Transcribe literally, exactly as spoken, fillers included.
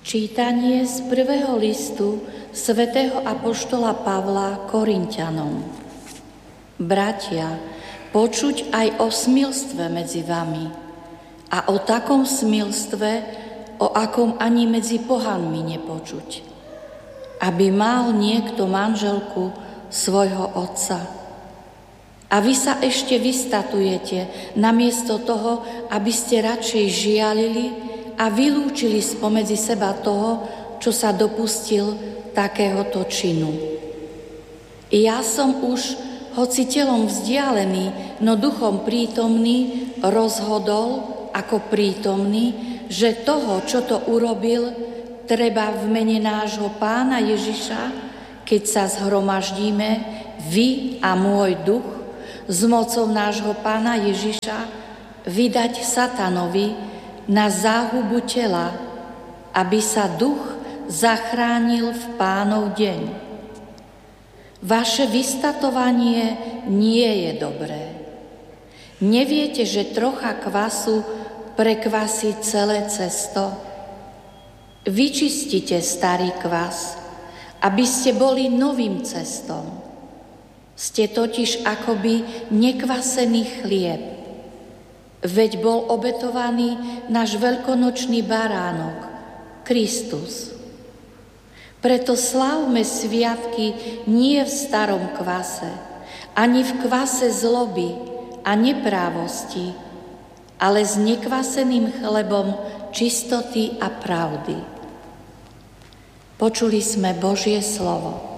Čítanie z prvého listu svätého apoštola Pavla Korinťanom. Bratia, počuť aj o smilstve medzi vami a o takom smilstve, o akom ani medzi pohanmi nepočuť, aby mal niekto manželku svojho otca. A vy sa ešte vystatujete, namiesto toho, aby ste radšej žialili a vylúčili spomedzi seba toho, čo sa dopustil takéhoto činu. I ja som už, hoci telom vzdialený, no duchom prítomný, rozhodol ako prítomný, že toho, čo to urobil, treba v mene nášho Pána Ježiša, keď sa zhromaždíme, vy a môj duch, s mocou nášho Pána Ježiša, vydať satanovi na záhubu tela, aby sa duch zachránil v Pánov deň. Vaše vystatovanie nie je dobré. Neviete, že trocha kvasu prekvasí celé cesto? Vyčistite starý kvas, aby ste boli novým cestom. Ste totiž akoby nekvasený chlieb. Veď bol obetovaný náš veľkonočný baránok, Kristus. Preto slávme sviatky nie v starom kvase, ani v kvase zloby a neprávosti, ale s nekvaseným chlebom čistoty a pravdy. Počuli sme Božie slovo.